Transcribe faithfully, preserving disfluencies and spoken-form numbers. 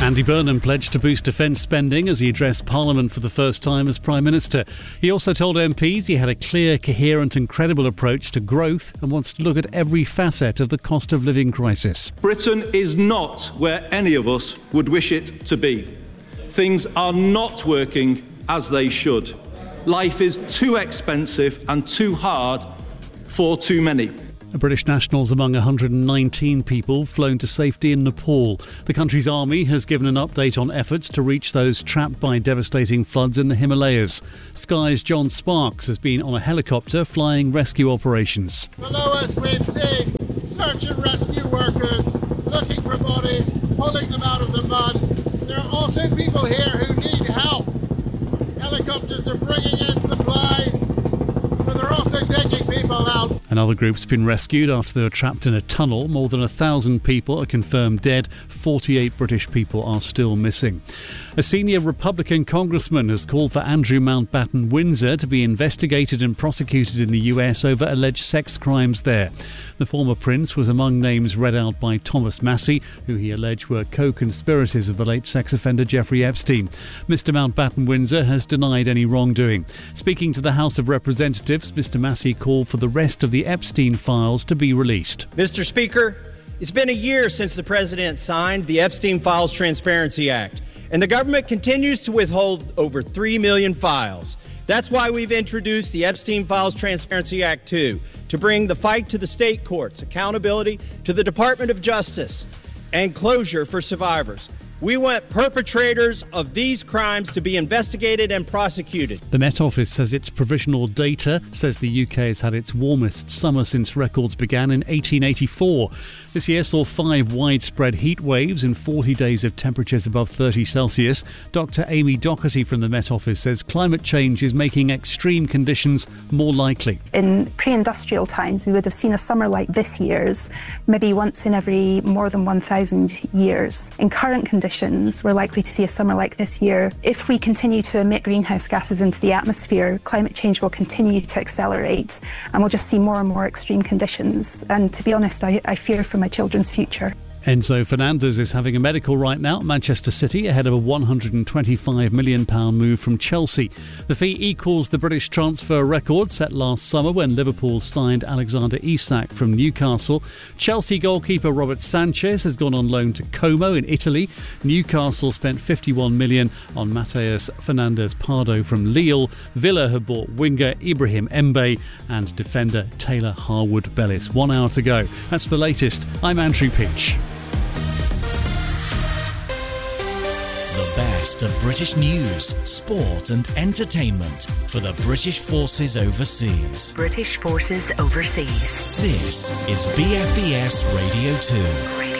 Andy Burnham pledged to boost defence spending as he addressed Parliament for the first time as Prime Minister. He also told M Ps he had a clear, coherent and credible approach to growth and wants to look at every facet of the cost of living crisis. Britain is not where any of us would wish it to be. Things are not working as they should. Life is too expensive and too hard for too many. British nationals among one hundred nineteen people flown to safety in Nepal. The country's army has given an update on efforts to reach those trapped by devastating floods in the Himalayas. Sky's John Sparks has been on a helicopter flying rescue operations. Below us we've seen search and rescue workers looking for bodies, pulling them out of the mud. There are also people here who need help. Helicopters are bringing in supplies, but they're also taking people out. Another group's been rescued after they were trapped in a tunnel. More than a thousand people are confirmed dead. forty-eight British people are still missing. A senior Republican congressman has called for Andrew Mountbatten Windsor to be investigated and prosecuted in the U S over alleged sex crimes there. The former prince was among names read out by Thomas Massie, who he alleged were co-conspirators of the late sex offender Jeffrey Epstein. Mister Mountbatten Windsor has denied any wrongdoing. Speaking to the House of Representatives, Mister Massie called for the rest of the Epstein files to be released. Mister Speaker, it's been a year since the President signed the Epstein Files Transparency Act, and the government continues to withhold over three million files. That's why we've introduced the Epstein Files Transparency Act two, to bring the fight to the state courts, accountability to the Department of Justice, and closure for survivors. We want perpetrators of these crimes to be investigated and prosecuted. The Met Office says its provisional data says the U K has had its warmest summer since records began in eighteen eighty-four. This year saw five widespread heat waves and forty days of temperatures above thirty Celsius. Doctor Amy Doherty from the Met Office says climate change is making extreme conditions more likely. In pre-industrial times, we would have seen a summer like this year's maybe once in every more than one thousand years. In current conditions, we're likely to see a summer like this year. If we continue to emit greenhouse gases into the atmosphere, climate change will continue to accelerate and we'll just see more and more extreme conditions. And to be honest, I, I fear for my children's future. Enzo Fernandez is having a medical right now at Manchester City ahead of a one hundred twenty-five million pounds move from Chelsea. The fee equals the British transfer record set last summer when Liverpool signed Alexander Isak from Newcastle. Chelsea goalkeeper Robert Sanchez has gone on loan to Como in Italy. Newcastle spent fifty-one million pounds on Mateus Fernandes Pardo from Lille. Villa have bought winger Ibrahim Mbe and defender Taylor Harwood-Bellis. One hour to go. That's the latest. I'm Andrew Peach. The best of British news, sport and entertainment for the British Forces Overseas. British Forces Overseas. This is B F B S Radio two.